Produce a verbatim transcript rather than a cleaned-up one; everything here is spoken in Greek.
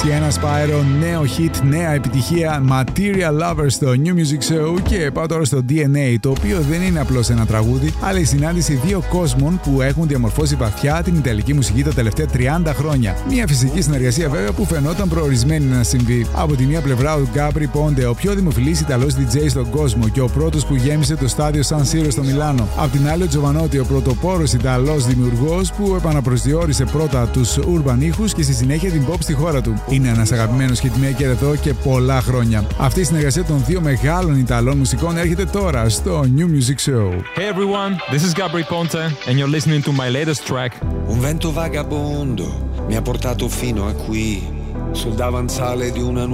Sienna Spyro, νέο hit, νέα επιτυχία, Material Lovers στο New Music Show. Και πάω τώρα στο ντι εν έι, το οποίο δεν είναι απλώς ένα τραγούδι, αλλά η συνάντηση δύο κόσμων που έχουν διαμορφώσει βαθιά την ιταλική μουσική τα τελευταία τριάντα χρόνια. Μια φυσική συνεργασία βέβαια που φαινόταν προορισμένη να συμβεί. Από τη μία πλευρά ο Gabry Ponte, ο πιο δημοφιλής Ιταλός ντι τζέι στον κόσμο και ο πρώτος που γέμισε το στάδιο San Siro στο Μιλάνο. Απ' την άλλη ο Jovanotti, ο πρωτοπόρος Ιταλός δημιουργός που επαναπροσδιορίσε πρώτα τους urban ήχους και στη συνέχεια την pop στη χώρα του. Είναι ένας αγαπημένος hitmaker εδώ και πολλά χρόνια. Αυτή η συνεργασία των δύο μεγάλων Ιταλών μουσικών έρχεται τώρα στο New Music Show. Hey everyone, this is Gabry Ponte and you're listening to my latest track. Un vento vagabondo mi ha portato fino a qui sul davanzale di una